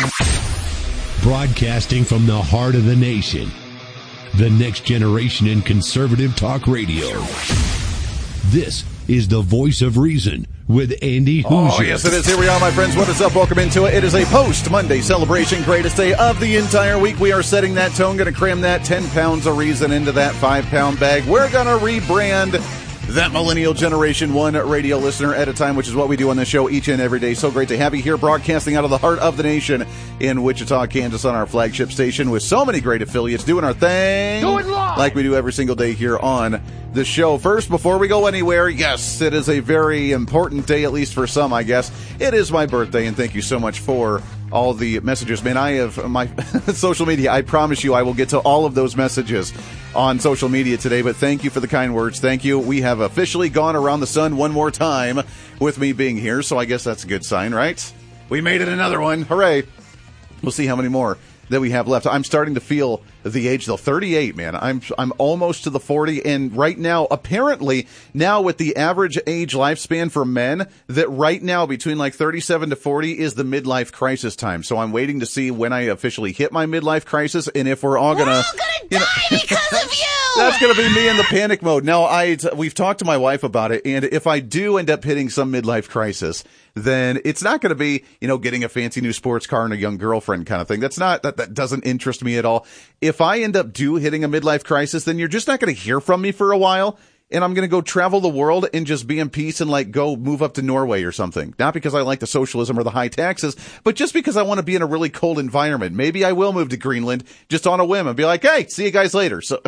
Broadcasting from the heart of the nation, the next generation in conservative talk radio. This is the Voice of Reason with Andy Hoosier. Oh, yes, it is. Here we are, my friends. What is up? Welcome into it. It is a post-Monday celebration, greatest day of the entire week. We are setting that tone, going to cram that 10 pounds of reason into that 5-pound bag. We're going to rebrand that millennial generation, one radio listener at a time, which is what we do on this show each and every day. So great to have you here, broadcasting out of the heart of the nation in Wichita, Kansas, on our flagship station with so many great affiliates doing our thing like we do every single day here on the show. First, before we go anywhere, yes, it is a very important day, at least for some, I guess. It is my birthday, and thank you so much for all the messages. Man, I have my social media. I promise you I will get to all of those messages on social media today, but thank you for the kind words. Thank you. We have officially gone around the sun one more time with me being here, so I guess that's a good sign, right? We made it another one. Hooray. We'll see how many more that we have left. I'm starting to feel the age, though. 38, man. I'm almost to the 40, and right now, apparently, now with the average age lifespan for men, that right now between like 37 to 40 is the midlife crisis time. So I'm waiting to see when I officially hit my midlife crisis, and if we're all gonna die because of you. That's going to be me in the panic mode. Now, we've talked to my wife about it, and if I do end up hitting some midlife crisis, then it's not going to be, getting a fancy new sports car and a young girlfriend kind of thing. That doesn't interest me at all. If I end up hitting a midlife crisis, then you're just not going to hear from me for a while. And I'm going to go travel the world and just be in peace and go move up to Norway or something. Not because I like the socialism or the high taxes, but just because I want to be in a really cold environment. Maybe I will move to Greenland just on a whim and be like, hey, see you guys later. So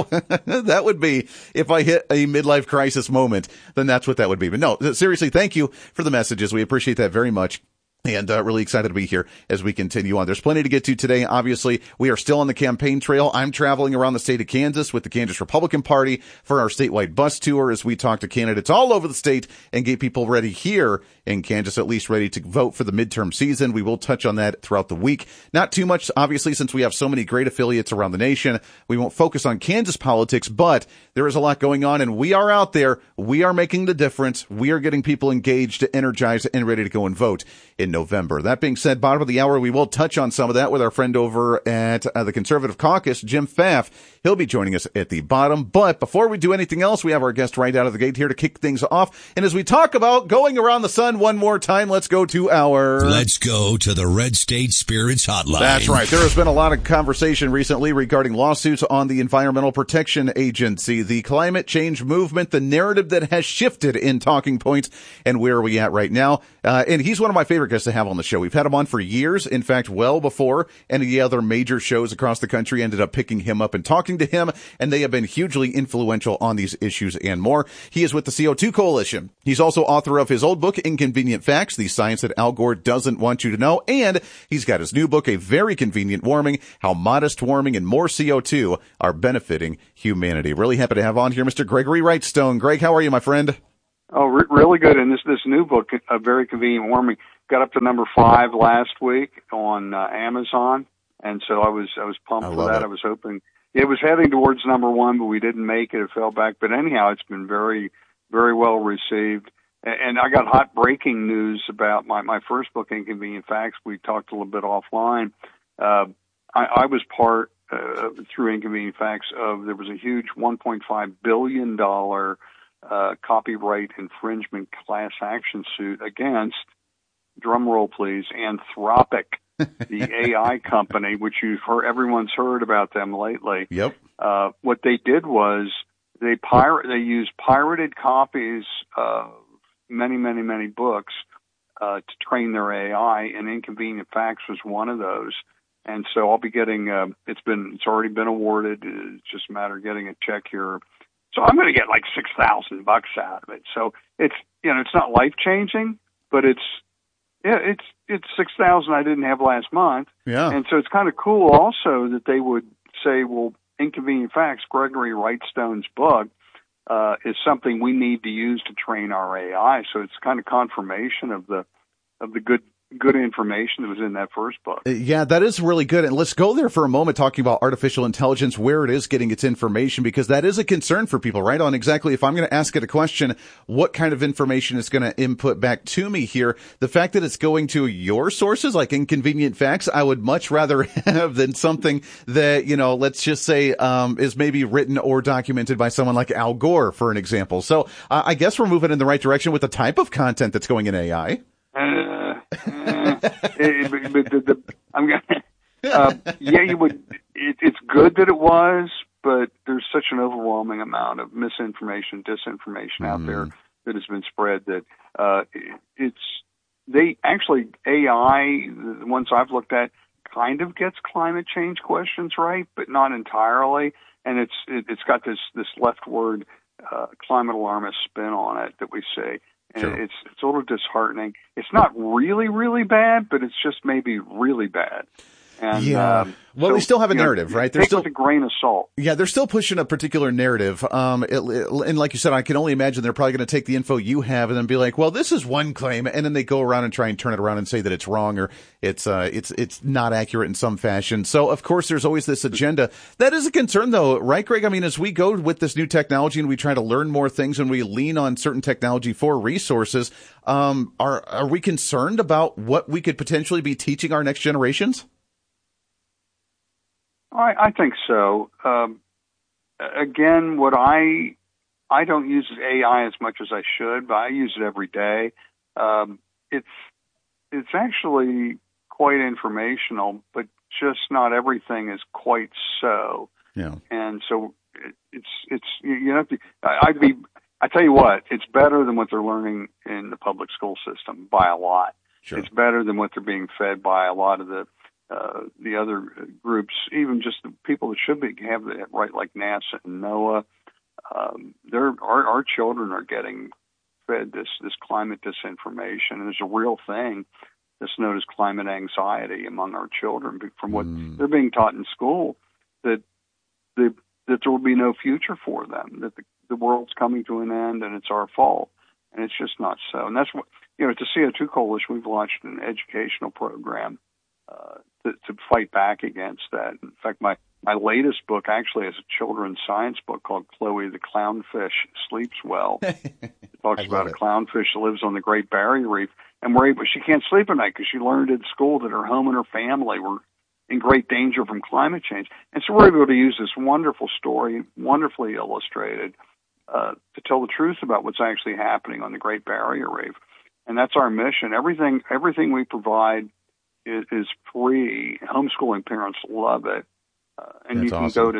that would be, if I hit a midlife crisis moment, then that's what that would be. But no, seriously, thank you for the messages. We appreciate that very much. And really excited to be here as we continue on. There's plenty to get to today. Obviously, we are still on the campaign trail. I'm traveling around the state of Kansas with the Kansas Republican Party for our statewide bus tour as we talk to candidates all over the state and get people ready here in Kansas, at least ready to vote for the midterm season. We will touch on that throughout the week. Not too much, obviously, since we have so many great affiliates around the nation. We won't focus on Kansas politics, but there is a lot going on, and we are out there. We are making the difference. We are getting people engaged, energized, and ready to go and vote in November. That being said, bottom of the hour, we will touch on some of that with our friend over at the Conservative Caucus, Jim Pfaff. He'll be joining us at the bottom. But before we do anything else, we have our guest right out of the gate here to kick things off. And as we talk about going around the sun one more time, let's go to the Red State Spirits Hotline. That's right. There has been a lot of conversation recently regarding lawsuits on the Environmental Protection Agency, the climate change movement, the narrative that has shifted in talking points, and where are we at right now. And he's one of my favorite guests to have on the show. We've had him on for years. In fact, well before any of the other major shows across the country ended up picking him up and talking to him, and they have been hugely influential on these issues and more. He is with the CO2 Coalition. He's also author of his old book, Inconvenient Facts, the science that Al Gore doesn't want you to know, and he's got his new book, A Very Convenient Warming, How Modest Warming and More CO2 Are Benefiting Humanity. Really happy to have on here Mr. Gregory Wrightstone. Greg, how are you, my friend? Oh, really good. And this new book, A Very Convenient Warming, got up to number 5 last week on Amazon, and so I was pumped for that. I was hoping it was heading towards number 1, but we didn't make it. It fell back. But anyhow, it's been very, very well received. And I got hot breaking news about my first book, Inconvenient Facts. We talked a little bit offline. I was part through Inconvenient Facts there was a huge $1.5 billion copyright infringement class action suit against, drum roll please, Anthropic, the AI company, which everyone's heard about them lately. Yep. What they did was they used pirated copies of many books to train their AI, and Inconvenient Facts was one of those. And so I'll be getting it's already been awarded. It's just a matter of getting a check here. So I'm going to get like $6,000 out of it. So it's not life changing, but it's $6,000 I didn't have last month. Yeah. And so it's kind of cool also that they would say, well, Inconvenient Facts, Gregory Wrightstone's book, is something we need to use to train our AI. So it's kind of confirmation of the good information that was in that first book. Yeah, that is really good. And let's go there for a moment talking about artificial intelligence, where it is getting its information, because that is a concern for people, right? On exactly, if I'm going to ask it a question, what kind of information is going to input back to me here? The fact that it's going to your sources, like Inconvenient Facts, I would much rather have than something that, let's just say, is maybe written or documented by someone like Al Gore, for an example. So I guess we're moving in the right direction with the type of content that's going in AI. You would. It's good that it was, but there's such an overwhelming amount of misinformation, disinformation out there that has been spread that AI, the ones I've looked at, kind of gets climate change questions right, but not entirely, and it's got this leftward climate alarmist spin on it that we see. And sure. It's a little disheartening. It's not really, really bad, but it's just maybe really bad. And, well, they still have a narrative, right? They're still with a grain of salt. Yeah, they're still pushing a particular narrative. And like you said, I can only imagine they're probably going to take the info you have and then be like, well, this is one claim. And then they go around and try and turn it around and say that it's wrong or it's not accurate in some fashion. So, of course, there's always this agenda. That is a concern, though, right, Greg? I mean, as we go with this new technology and we try to learn more things and we lean on certain technology for resources, are we concerned about what we could potentially be teaching our next generations? I think so. Again, I don't use AI as much as I should, but I use it every day. It's actually quite informational, but just not everything is quite so. Yeah. And so I tell you what, it's better than what they're learning in the public school system by a lot. Sure. It's better than what they're being fed by a lot of the other groups, even just the people that should have that right, like NASA and NOAA. Our children are getting fed this climate disinformation, and there's a real thing that's known as climate anxiety among our children from what they're being taught in school, that there will be no future for them, that the world's coming to an end and it's our fault, and it's just not so. And that's what, at the CO2 Coalition, we've launched an educational program to fight back against that. In fact, my latest book actually is a children's science book called Chloe the Clownfish Sleeps Well. It talks about a clownfish that lives on the Great Barrier Reef, and she can't sleep at night because she learned at school that her home and her family were in great danger from climate change. And so we're able to use this wonderful story, wonderfully illustrated, to tell the truth about what's actually happening on the Great Barrier Reef. And that's our mission. Everything we provide is free. Homeschooling parents love it. And you can go to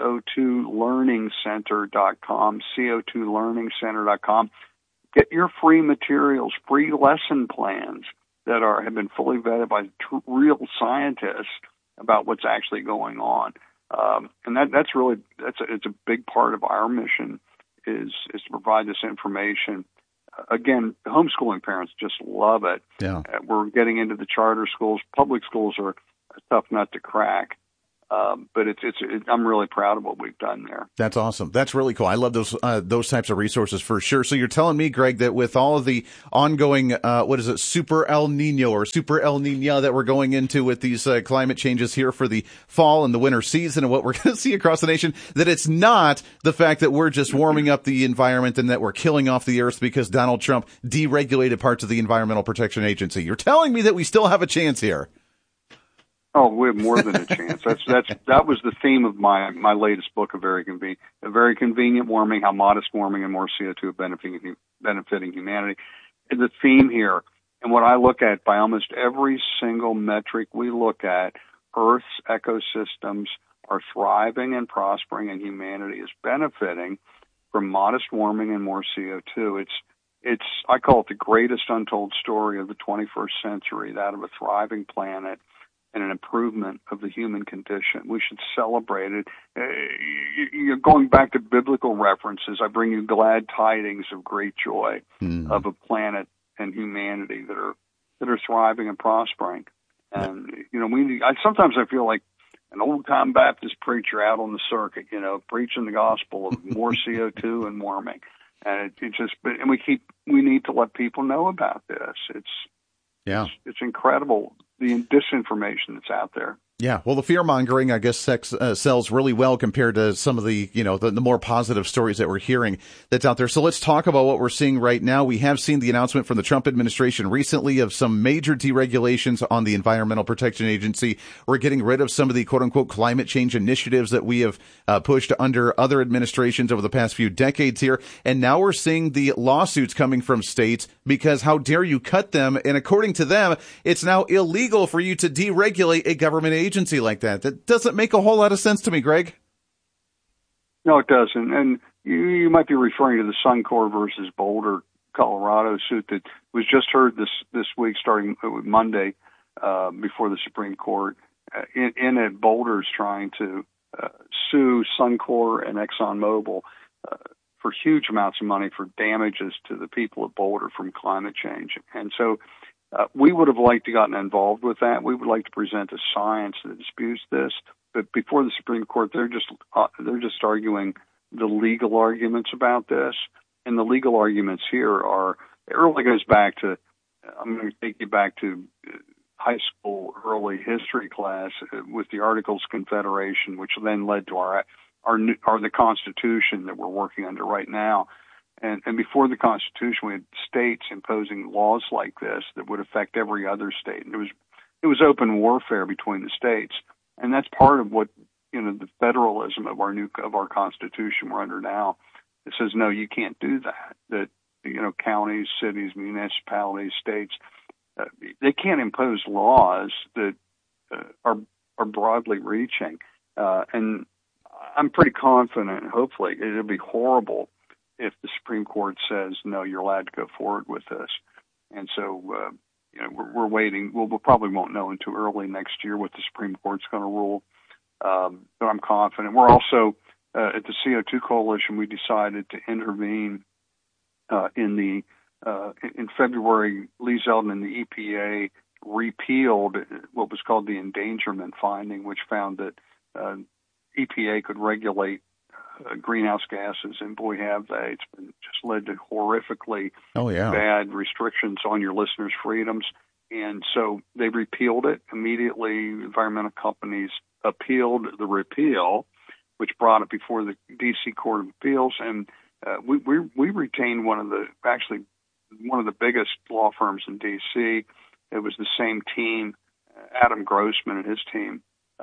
co2learningcenter.com, co2learningcenter.com. Get your free materials, free lesson plans that have been fully vetted by real scientists about what's actually going on. And it's a big part of our mission is to provide this information. Again, homeschooling parents just love it. Yeah. We're getting into the charter schools. Public schools are a tough nut to crack. But I'm really proud of what we've done there. That's awesome. That's really cool. I love those types of resources for sure. So you're telling me, Greg, that with all of the ongoing, Super El Nino or Super El Nina that we're going into with these climate changes here for the fall and the winter season and what we're going to see across the nation, that it's not the fact that we're just warming up the environment and that we're killing off the earth because Donald Trump deregulated parts of the Environmental Protection Agency. You're telling me that we still have a chance here. Oh, we have more than a chance. That was the theme of my latest book, A Very Convenient Warming: How Modest Warming and More CO2 are benefiting humanity. And the theme here, and what I look at by almost every single metric we look at, Earth's ecosystems are thriving and prospering, and humanity is benefiting from modest warming and more CO2. I call it the greatest untold story of the 21st century, that of a thriving planet and an improvement of the human condition. We should celebrate it. Going back to biblical references, I bring you glad tidings of great joy of a planet and humanity that are thriving and prospering. And sometimes I feel like an old-time Baptist preacher out on the circuit, preaching the gospel of more CO2 and warming. And we need to let people know about this. Yeah. It's incredible, the disinformation that's out there. Yeah, well, the fear-mongering, I guess, sells really well compared to some of the, the more positive stories that we're hearing that's out there. So let's talk about what we're seeing right now. We have seen the announcement from the Trump administration recently of some major deregulations on the Environmental Protection Agency. We're getting rid of some of the quote-unquote climate change initiatives that we have pushed under other administrations over the past few decades here. And now we're seeing the lawsuits coming from states because how dare you cut them? And according to them, it's now illegal for you to deregulate a government agency like that. That doesn't make a whole lot of sense to me, Greg. No, it doesn't. And you might be referring to the Suncor versus Boulder, Colorado suit that was just heard this week, starting with Monday, before the Supreme Court. In it, Boulder's trying to sue Suncor and ExxonMobil for huge amounts of money for damages to the people of Boulder from climate change. And so we would have liked to gotten involved with that. We would like to present a science that disputes this. But before the Supreme Court, they're just arguing the legal arguments about this. And the legal arguments here it really goes back to, I'm going to take you back to high school early history class with the Articles of Confederation, which then led to the Constitution that we're working under right now. And before the Constitution, we had states imposing laws like this that would affect every other state. And it was open warfare between the states, and that's part of what the federalism of our Constitution we're under now. It says no, you can't do that. That counties, cities, municipalities, states, they can't impose laws that are broadly reaching. And I'm pretty confident. Hopefully, it'll be horrible if the Supreme Court says, no, you're allowed to go forward with this. And so, we're waiting. We probably won't know until early next year what the Supreme Court's going to rule. But I'm confident. We're also, at the CO2 Coalition, we decided to intervene in February. Lee Zeldin and the EPA repealed what was called the endangerment finding, which found that EPA could regulate greenhouse gases, and boy, have they. It's been just led to horrifically bad restrictions on your listeners' freedoms. And so they repealed it immediately. Environmental companies appealed the repeal, which brought it before the D.C. Court of Appeals. And we retained one of the biggest law firms in D.C. It was the same team, Adam Grossman and his team,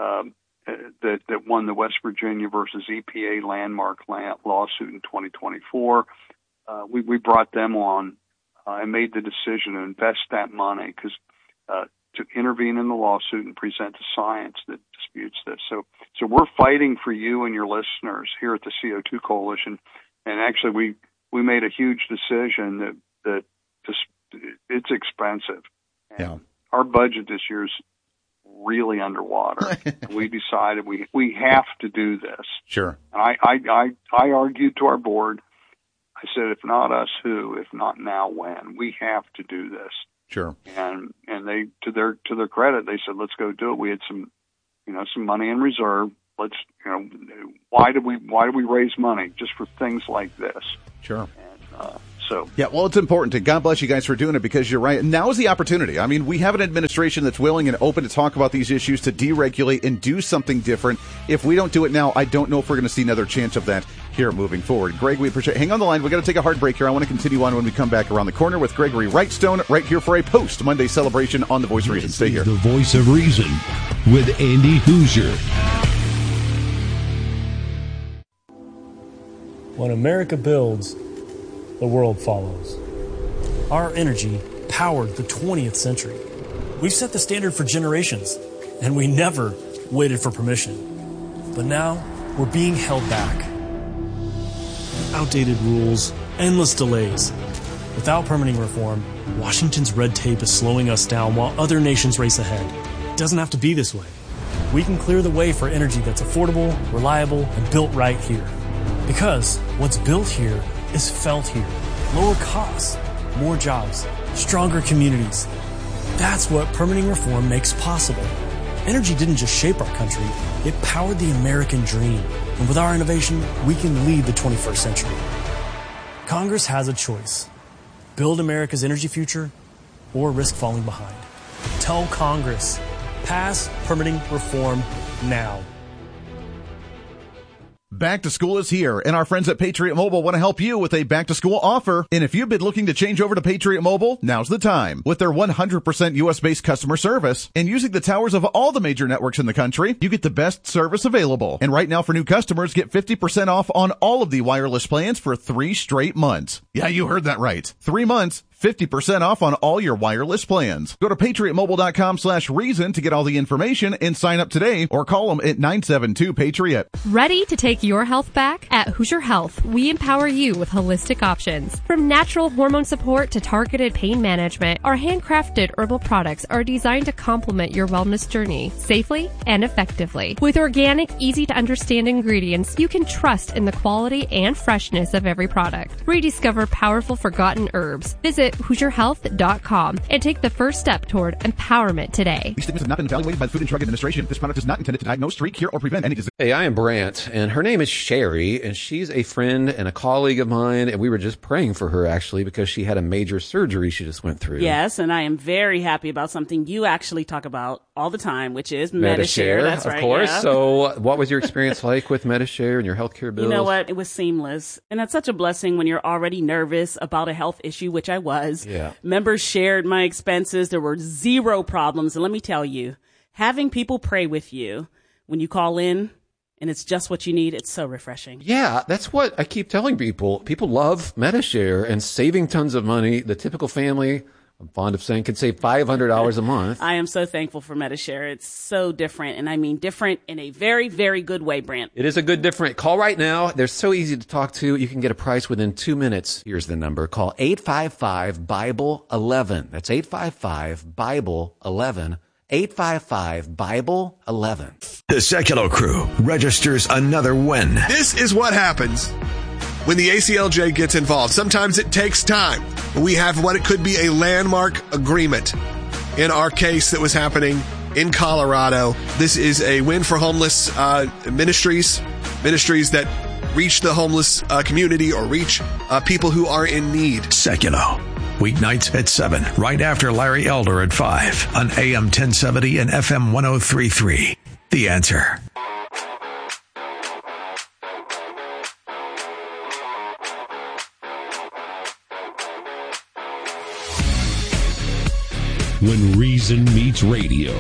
that won the West Virginia versus EPA landmark lawsuit in 2024. We brought them on and made the decision to invest that money to intervene in the lawsuit and present the science that disputes this. So we're fighting for you and your listeners here at the CO2 Coalition. And actually, we made a huge decision that it's expensive. And our budget this year is really underwater. We decided we have to do this. Sure. And I argued to our board. I said, if not us, who? If not now, when? We have to do this. Sure. And they, to their credit, they said, let's go do it. We had some money in reserve. Let's, why do we raise money just for things like this? Sure. And, well, it's important. And God bless you guys for doing it, because you're right. Now is the opportunity. I mean, we have an administration that's willing and open to talk about these issues, to deregulate and do something different. If we don't do it now, I don't know if we're going to see another chance of that here moving forward. Greg, we appreciate it. Hang on the line. We've got to take a hard break here. I want to continue on when we come back around the corner with Gregory Wrightstone right here for a post-Monday celebration on The Voice of Reason. Stay here. The Voice of Reason with Andy Hoosier. When America builds, the world follows. Our energy powered the 20th century. We've set the standard for generations, and we never waited for permission. But now, we're being held back. Outdated rules, endless delays. Without permitting reform, Washington's red tape is slowing us down while other nations race ahead. It doesn't have to be this way. We can clear the way for energy that's affordable, reliable, and built right here. Because what's built here is felt here. Lower costs, more jobs, stronger communities. That's what permitting reform makes possible. Energy didn't just shape our country, it powered the American dream. And with our innovation, we can lead the 21st century. Congress has a choice. Build America's energy future or risk falling behind. Tell Congress. Pass permitting reform now. Back to school is here, and our friends at Patriot Mobile want to help you with a back-to-school offer. And if you've been looking to change over to Patriot Mobile, now's the time. With their 100% U.S.-based customer service and using the towers of all the major networks in the country, you get the best service available. And right now for new customers, get 50% off on all of the wireless plans for 3 straight months. Yeah, you heard that right. 3 months. 50% off on all your wireless plans. Go to patriotmobile.com/reason to get all the information and sign up today or call them at 972-PATRIOT. Ready to take your health back? At Hoosier Health, we empower you with holistic options. From natural hormone support to targeted pain management, our handcrafted herbal products are designed to complement your wellness journey safely and effectively. With organic, easy to understand ingredients, you can trust in the quality and freshness of every product. Rediscover powerful forgotten herbs. Visit HoosierHealth.com and take the first step toward empowerment today. These statements have not been evaluated by the Food and Drug Administration. This product is not intended to diagnose, treat, cure, or prevent any disease. Hey, I am Brant, and her name is Sherry, and she's a friend and a colleague of mine, and we were just praying for her, actually, because she had a major surgery she just went through. Yes, and I am very happy about something you actually talk about all the time, which is Medi-Share. That's right. Of course. Yeah. So what was your experience like with Medi-Share and your healthcare bills? You know what? It was seamless. And that's such a blessing when you're already nervous about a health issue, which I was. Yeah. Members shared my expenses. There were zero problems. And let me tell you, having people pray with you when you call in and it's just what you need, it's so refreshing. Yeah, that's what I keep telling people. People love Medi-Share and saving tons of money. The typical family, I'm fond of saying, can save $500 a month. I am so thankful for Medi-Share. It's so different, and I mean different in a very, very good way, Brant. It is a good different. Call right now. They're so easy to talk to. You can get a price within 2 minutes. Here's the number. Call 855-BIBLE-11. That's 855-BIBLE-11. 855-BIBLE-11. The Secular Crew registers another win. This is what happens when the ACLJ gets involved. Sometimes it takes time. We have what it could be a landmark agreement in our case that was happening in Colorado. This is a win for homeless ministries that reach the homeless community or reach people who are in need. Secular. Weeknights at 7, right after Larry Elder at 5 on AM 1070 and FM 103.3. The Answer. When reason meets radio.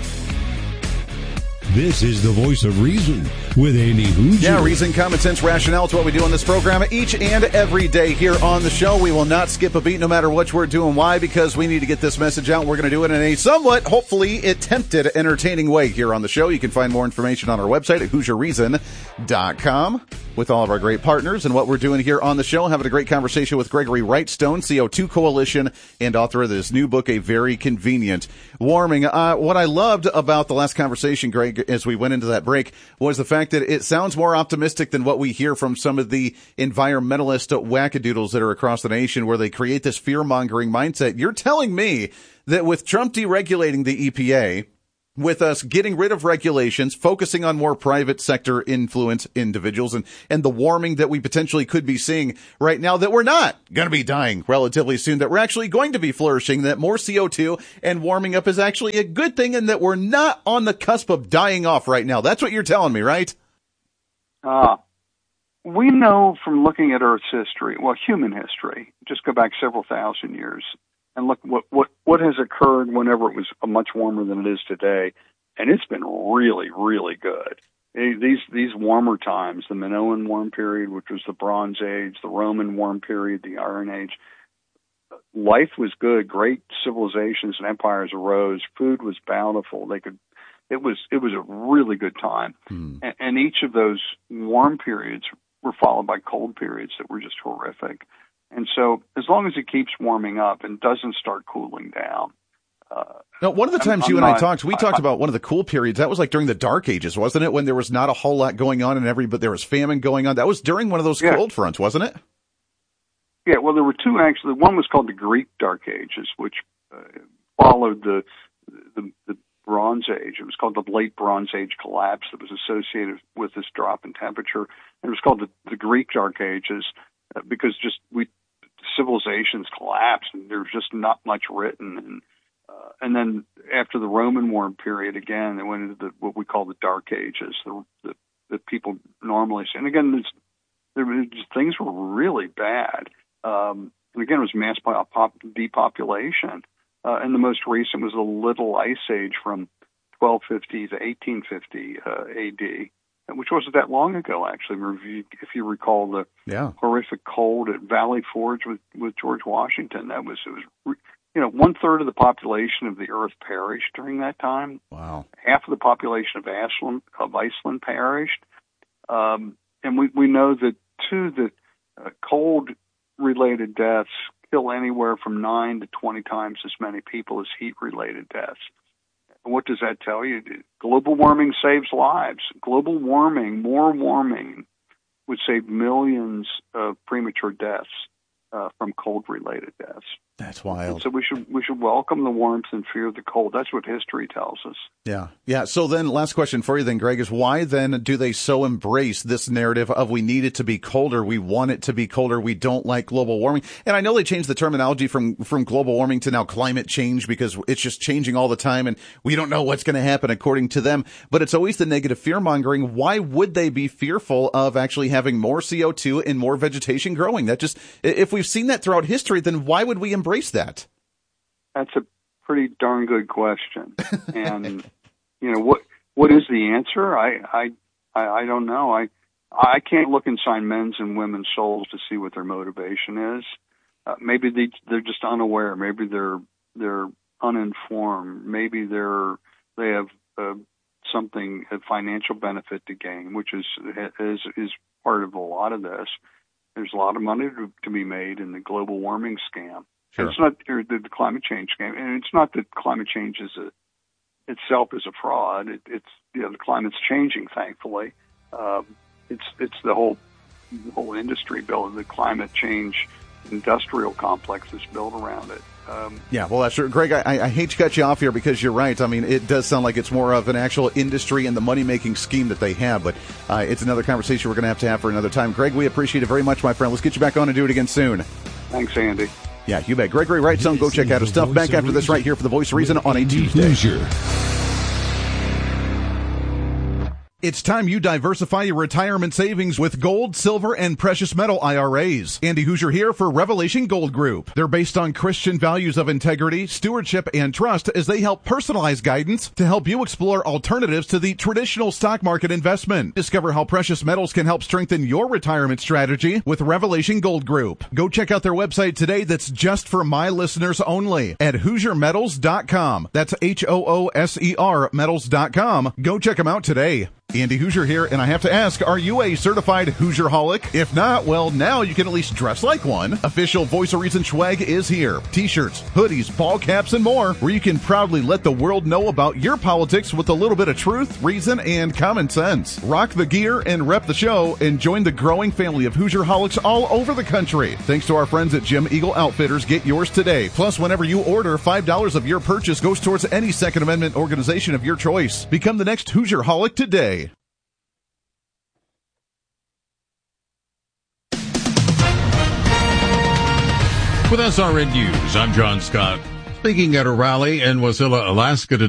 This is the Voice of Reason with Andy Hooser. Yeah, reason, common sense, rationale. It's what we do on this program each and every day here on the show. We will not skip a beat no matter what we're doing. Why? Because we need to get this message out. We're going to do it in a somewhat, hopefully, attempted, entertaining way here on the show. You can find more information on our website at HoosierReason.com with all of our great partners and what we're doing here on the show. Having a great conversation with Gregory Wrightstone, CO2 Coalition, and author of this new book, A Very Convenient Warming. What I loved about the last conversation, Greg, as we went into that break, was the fact that it sounds more optimistic than what we hear from some of the environmentalist wackadoodles that are across the nation, where they create this fear-mongering mindset. You're telling me that with Trump deregulating the EPA, with us getting rid of regulations, focusing on more private sector influence individuals and the warming that we potentially could be seeing right now, that we're not going to be dying relatively soon, that we're actually going to be flourishing, that more CO2 and warming up is actually a good thing, and that we're not on the cusp of dying off right now. That's what you're telling me, right? We know from looking at Earth's history, well, human history, just go back several thousand years, and look what has occurred whenever it was much warmer than it is today, and it's been really, really good. These warmer times, the Minoan warm period, which was the Bronze Age, the Roman warm period, the Iron Age, life was good. Great civilizations and empires arose. Food was bountiful. It was a really good time, and each of those warm periods were followed by cold periods that were just horrific. And so as long as it keeps warming up and doesn't start cooling down. Now, one of the times you and I talked, we talked about one of the cool periods. That was like during the Dark Ages, wasn't it? When there was not a whole lot going on but there was famine going on. That was during one of those cold fronts, wasn't it? Yeah, well, there were two actually. One was called the Greek Dark Ages, which followed the Bronze Age. It was called the Late Bronze Age collapse that was associated with this drop in temperature. And it was called the Greek Dark Ages because civilizations collapsed, and there's just not much written. And then after the Roman War period, again, they went into what we call the Dark Ages, the people normally see. And again, things were really bad. And again, it was mass depopulation. And the most recent was the Little Ice Age from 1250 to 1850 AD, which wasn't that long ago, actually. If you recall the horrific cold at Valley Forge with George Washington, it was 1/3 of the population of the Earth perished during that time. Wow. Half of the population of Iceland perished. And we know that, too, that cold-related deaths kill anywhere from 9 to 20 times as many people as heat-related deaths. And what does that tell you? Global warming saves lives. Global warming, more warming, would save millions of premature deaths from cold-related deaths. That's wild. And so we should welcome the warmth and fear the cold. That's what history tells us. Yeah. So then, last question for you then, Greg, is why then do they so embrace this narrative of we need it to be colder, we want it to be colder, we don't like global warming? And I know they changed the terminology from global warming to now climate change because it's just changing all the time and we don't know what's going to happen according to them. But it's always the negative fear-mongering. Why would they be fearful of actually having more CO2 and more vegetation growing? That just, if we've seen that throughout history, then why would we embrace that? That's a pretty darn good question. And what is the answer? I don't know. I can't look inside men's and women's souls to see what their motivation is. Maybe they're just unaware. Maybe they're uninformed. Maybe they have a financial benefit to gain, which is part of a lot of this. There's a lot of money to be made in the global warming scam. Sure. It's not the climate change scam, and it's not that climate change itself is a fraud. It's the climate's changing, thankfully. It's the whole industry built, the climate change industrial complex is built around it. Well, that's true. Greg, I hate to cut you off here because you're right. I mean, it does sound like it's more of an actual industry and the money-making scheme that they have, but it's another conversation we're going to have for another time. Greg, we appreciate it very much, my friend. Let's get you back on and do it again soon. Thanks, Andy. Yeah, you bet. Gregory Wrightson, go check out his stuff. Back after this right here for The Voice of Reason on a Tuesday. It's time you diversify your retirement savings with gold, silver, and precious metal IRAs. Andy Hoosier here for Revelation Gold Group. They're based on Christian values of integrity, stewardship, and trust as they help personalize guidance to help you explore alternatives to the traditional stock market investment. Discover how precious metals can help strengthen your retirement strategy with Revelation Gold Group. Go check out their website today that's just for my listeners only at HoosierMetals.com. That's HOOSER metals.com. Go check them out today. Andy Hoosier here, and I have to ask, are you a certified Hoosier-holic? If not, well, now you can at least dress like one. Official Voice of Reason swag is here. T-shirts, hoodies, ball caps, and more, where you can proudly let the world know about your politics with a little bit of truth, reason, and common sense. Rock the gear and rep the show, and join the growing family of Hoosier-holics all over the country. Thanks to our friends at Jim Eagle Outfitters, get yours today. Plus, whenever you order, $5 of your purchase goes towards any Second Amendment organization of your choice. Become the next Hoosier-holic today. With SRN News, I'm John Scott. Speaking at a rally in Wasilla, Alaska today.